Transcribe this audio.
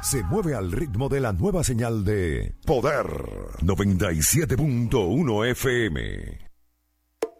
se mueve al ritmo de la nueva señal de Poder 97.1 FM.